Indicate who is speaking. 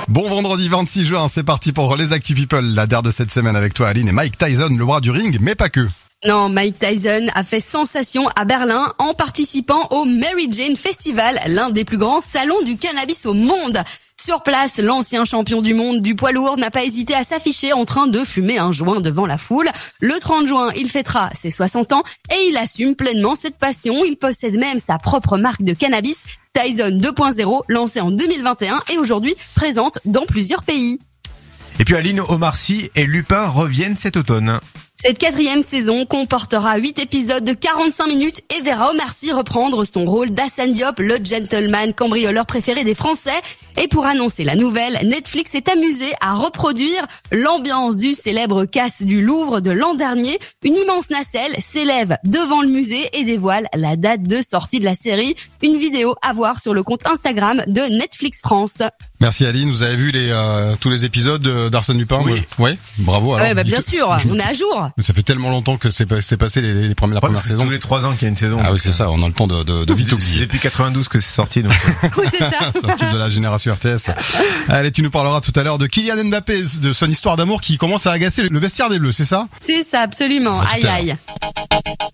Speaker 1: Bon vendredi 26 juin, c'est parti pour les Actu People, la dernière de cette semaine avec toi Aline et Mike Tyson, le bras du ring, mais pas que.
Speaker 2: Non, Mike Tyson a fait sensation à Berlin en participant au Mary Jane Festival, l'un des plus grands salons du cannabis au monde. Sur place, l'ancien champion du monde du poids lourd n'a pas hésité à s'afficher en train de fumer un joint devant la foule. Le 30 juin, il fêtera ses 60 ans et il assume pleinement cette passion. Il possède même sa propre marque de cannabis, Tyson 2.0, lancée en 2021 et aujourd'hui présente dans plusieurs pays.
Speaker 3: Et puis Aline, Omar Sy et Lupin reviennent cet automne.
Speaker 2: Cette 4e saison comportera 8 épisodes de 45 minutes et verra Omar Sy reprendre son rôle d'Hassane Diop, le gentleman cambrioleur préféré des Français. Et pour annoncer la nouvelle, Netflix s'est amusé à reproduire l'ambiance du célèbre casse du Louvre de l'an dernier. Une immense nacelle s'élève devant le musée et dévoile la date de sortie de la série. Une vidéo à voir sur le compte Instagram de Netflix France.
Speaker 1: Merci Aline, vous avez vu tous les épisodes d'Arsène Lupin?
Speaker 3: Oui.
Speaker 1: Ouais, bravo. Alors.
Speaker 2: Ouais, bien sûr, on est à jour.
Speaker 1: Ça fait tellement longtemps que c'est passé la première saison.
Speaker 3: C'est tous les 3 ans qu'il y a une saison.
Speaker 1: Ah oui, c'est ça, on a le temps de vite oublier.
Speaker 3: C'est depuis 92 que c'est sorti. Donc.
Speaker 2: Oui, c'est ça.
Speaker 1: C'est un type de la génération RTS. Allez, tu nous parleras tout à l'heure de Kylian Mbappé, de son histoire d'amour qui commence à agacer le vestiaire des Bleus, c'est ça?
Speaker 2: C'est ça, absolument.
Speaker 1: À tout
Speaker 2: Aïe
Speaker 1: à l'heure.
Speaker 2: aïe.